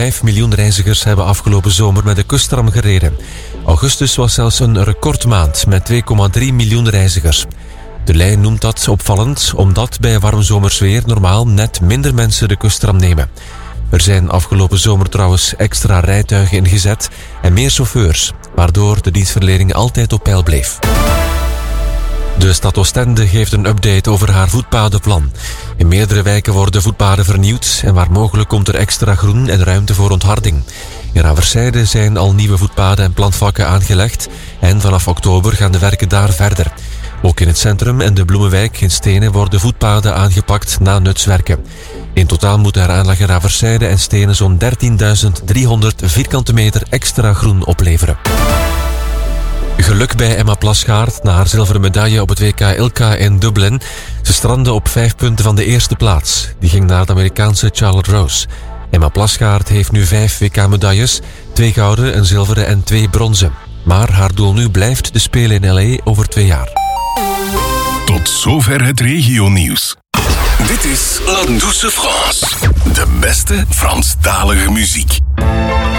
5 miljoen reizigers hebben afgelopen zomer met de kusttram gereden. Augustus was zelfs een recordmaand met 2,3 miljoen reizigers. De lijn noemt dat opvallend, omdat bij warm zomersweer normaal net minder mensen de kusttram nemen. Er zijn afgelopen zomer trouwens extra rijtuigen ingezet en meer chauffeurs, waardoor de dienstverlening altijd op peil bleef. De stad Oostende geeft een update over haar voetpadenplan. In meerdere wijken worden voetpaden vernieuwd en waar mogelijk komt er extra groen en ruimte voor ontharding. In Raverszijde zijn al nieuwe voetpaden en plantvakken aangelegd en vanaf oktober gaan de werken daar verder. Ook in het centrum en de Bloemenwijk in Stenen worden voetpaden aangepakt na nutswerken. In totaal moeten er aanleg in Raverszijde en Stenen zo'n 13.300 vierkante meter extra groen opleveren. Geluk bij Emma Plasgaard na haar zilveren medaille op het WK Ilka in Dublin. Ze strandde op 5 punten van de eerste plaats. Die ging naar de Amerikaanse Charlotte Rose. Emma Plasgaard heeft nu 5 WK-medailles, 2 gouden, een zilveren en 2 bronzen. Maar haar doel nu blijft de Spelen in LA over 2 jaar. Tot zover het regionieuws. Dit is La Douce France. De beste Franstalige muziek.